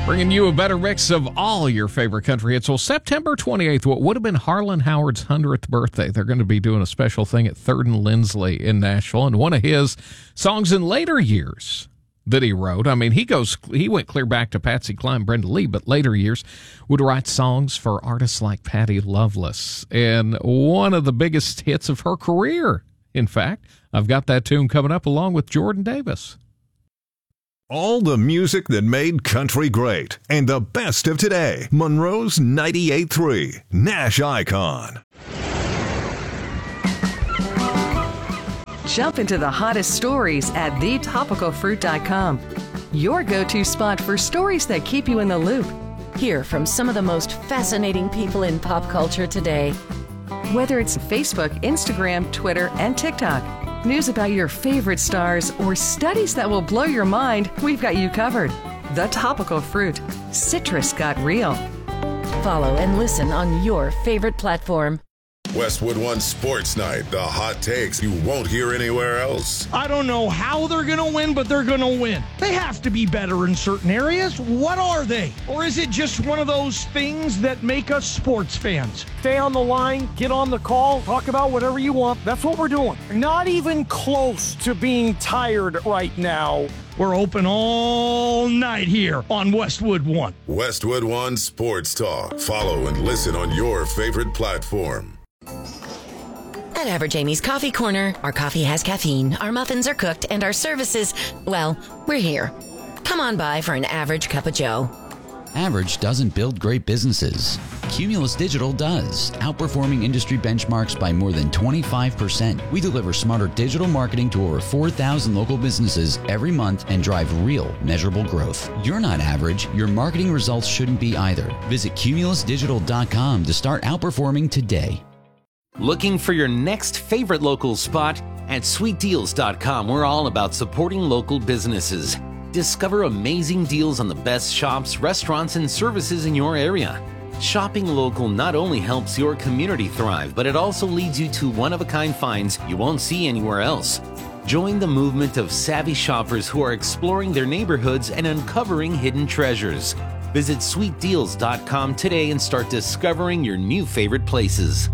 Bringing you a better mix of all your favorite country hits. Well, September 28th, what would have been Harlan Howard's 100th birthday. They're going to be doing a special thing at 3rd and Lindsley in Nashville. And one of his songs in later years that he wrote, I mean, he went clear back to Patsy Cline, Brenda Lee, but later years would write songs for artists like Patty Loveless. And one of the biggest hits of her career, in fact. I've got that tune coming up along with Jordan Davis. All the music that made country great and the best of today. Monroe's 98.3 Nash Icon. Jump into the hottest stories at thetopicalfruit.com. Your go-to spot for stories that keep you in the loop. Hear from some of the most fascinating people in pop culture today. Whether it's Facebook, Instagram, Twitter, and TikTok. News about your favorite stars or studies that will blow your mind, we've got you covered. The Topical Fruit. Citrus got real. Follow and listen on your favorite platform. Westwood One Sports Night. The hot takes you won't hear anywhere else. I don't know how they're going to win, but they're going to win. They have to be better in certain areas. What are they? Or is it just one of those things that make us sports fans? Stay on the line, get on the call, talk about whatever you want. That's what we're doing. Not even close to being tired right now. We're open all night here on Westwood One. Westwood One Sports Talk. Follow and listen on your favorite platform. At Average Amy's Coffee Corner, our coffee has caffeine, our muffins are cooked, and our services, well, we're here. Come on by for an average cup of joe. Average doesn't build great businesses. Cumulus Digital does, outperforming industry benchmarks by more than 25%. We deliver smarter digital marketing to over 4,000 local businesses every month and drive real, measurable growth. You're not average. Your marketing results shouldn't be either. Visit cumulusdigital.com to start outperforming today. Looking for your next favorite local spot? At sweetdeals.com, we're all about supporting local businesses. Discover amazing deals on the best shops, restaurants, and services in your area. Shopping local not only helps your community thrive, but it also leads you to one-of-a-kind finds you won't see anywhere else. Join the movement of savvy shoppers who are exploring their neighborhoods and uncovering hidden treasures. Visit sweetdeals.com today and start discovering your new favorite places.